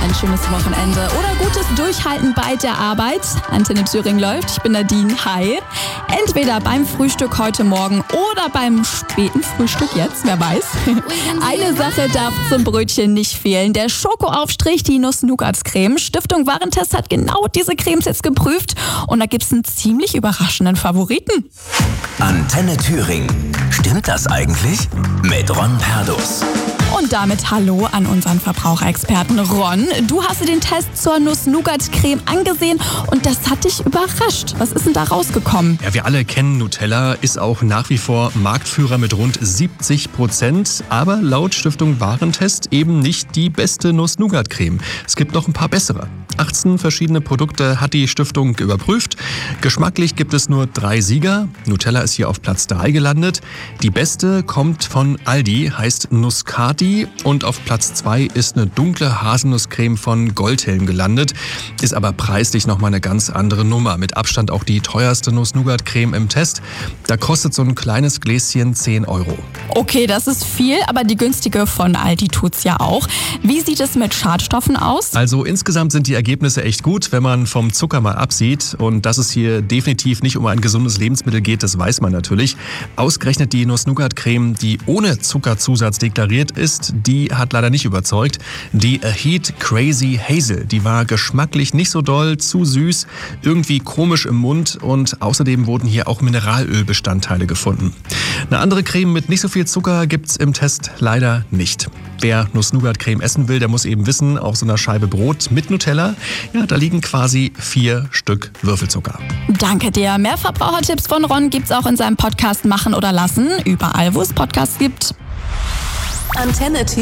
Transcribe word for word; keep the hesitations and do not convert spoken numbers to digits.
ein schönes Wochenende oder gutes Durchhalten bei der Arbeit. Antenne Thüringen läuft. Ich bin Nadine. Hi. Entweder beim Frühstück heute Morgen oder beim späten Frühstück jetzt, wer weiß. Eine Sache darf zum Brötchen nicht fehlen. Der Schokoaufstrich, die Nuss-Nougat-Creme. Stiftung Warentest hat genau diese Cremes jetzt geprüft und da gibt es einen ziemlich überraschenden Favoriten. Antenne Thüringen. Stimmt das eigentlich? Mit Ron Perdus. Und damit hallo an unseren Verbraucherexperten Ron. Du hast dir den Test zur Nuss-Nougat-Creme angesehen und das hat dich überrascht. Was ist denn da rausgekommen? Ja, wir alle kennen Nutella, ist auch nach wie vor Marktführer mit rund siebzig Prozent, aber laut Stiftung Warentest eben nicht die beste Nuss-Nougat-Creme. Es gibt noch ein paar bessere. achtzehn verschiedene Produkte hat die Stiftung überprüft. Geschmacklich gibt es nur drei Sieger. Nutella ist hier auf Platz drei gelandet. Die beste kommt von Aldi, heißt Nuscati. Und auf Platz zwei ist eine dunkle Haselnusscreme von Goldhelm gelandet. Ist aber preislich nochmal eine ganz andere Nummer. Mit Abstand auch die teuerste Nuss-Nougat-Creme im Test. Da kostet so ein kleines Gläschen zehn Euro. Okay, das ist viel, aber die günstige von Aldi tut's ja auch. Wie sieht es mit Schadstoffen aus? Also insgesamt sind die Ergebnisse echt gut, wenn man vom Zucker mal absieht. Und dass es hier definitiv nicht um ein gesundes Lebensmittel geht, das weiß man natürlich. Ausgerechnet die Nuss-Nougat-Creme, die ohne Zuckerzusatz deklariert ist, die hat leider nicht überzeugt. Die A Heat Crazy Hazel, die war geschmacklich nicht so doll, zu süß, irgendwie komisch im Mund und außerdem wurden hier auch Mineralölbestandteile gefunden. Eine andere Creme mit nicht so viel Zucker gibt's im Test leider nicht. Wer Nuss-Nougat-Creme essen will, der muss eben wissen, auf so einer Scheibe Brot mit Nutella, ja, da liegen quasi vier Stück Würfelzucker. Danke dir. Mehr Verbrauchertipps von Ron gibt's auch in seinem Podcast Machen oder Lassen, überall, wo es Podcasts gibt. Antenne